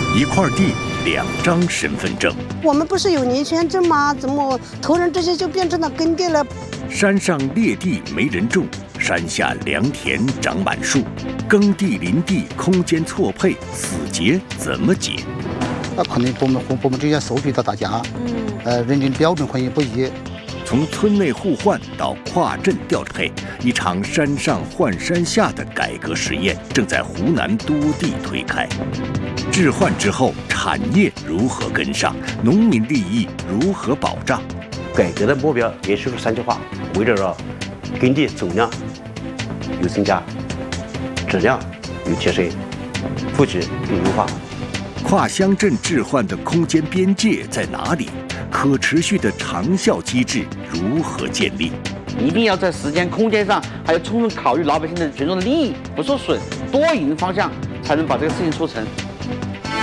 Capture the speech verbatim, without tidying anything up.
一块地，两张身份证。 我们不是有年签证吗？怎么头人这些就变成了耕地了？ 山上裂地没人种，山下良田长满树，耕地林地空间错配，死结怎么解？ 那可能部门和部门之间收据到大家，嗯，呃，认定标准可能不一。 从村内互换到跨镇调配，一场山上换山下的改革实验正在湖南多地推开。置换之后，产业如何跟上？农民利益如何保障？ 改革的目标也是三句话：围绕着耕地总量有增加，质量有提升，布局有优化。 跨乡镇置换的空间边界在哪里？可持续的长效机制如何建立？ 一定要在时间、空间上，还要充分考虑老百姓的群众的利益不受损，多赢方向，才能把这个事情做成。